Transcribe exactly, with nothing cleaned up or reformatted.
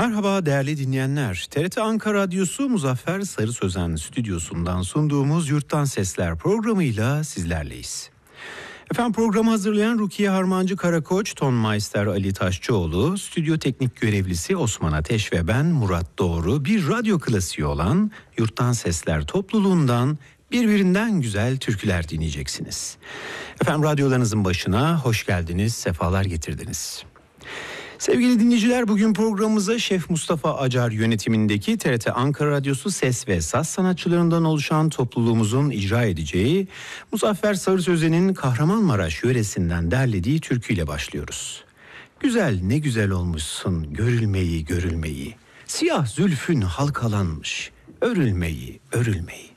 Merhaba değerli dinleyenler. T R T Ankara Radyosu Muzaffer Sarı Sözen stüdyosundan sunduğumuz Yurttan Sesler programıyla sizlerleyiz. Efendim programı hazırlayan Rukiye Harmancı Karakoç, Tonmeister Ali Taşçıoğlu, stüdyo teknik görevlisi Osman Ateş ve ben Murat Doğru bir radyo klasiği olan Yurttan Sesler topluluğundan birbirinden güzel türküler dinleyeceksiniz. Efendim radyolarınızın başına hoş geldiniz, sefalar getirdiniz. Sevgili dinleyiciler, bugün programımıza Şef Mustafa Acar yönetimindeki T R T Ankara Radyosu ses ve saz sanatçılarından oluşan topluluğumuzun icra edeceği Muzaffer Sarı Sözen'in Kahramanmaraş yöresinden derlediği türküyle başlıyoruz. Güzel ne güzel olmuşsun görülmeyi görülmeyi, siyah zülfün halkalanmış, örülmeyi örülmeyi.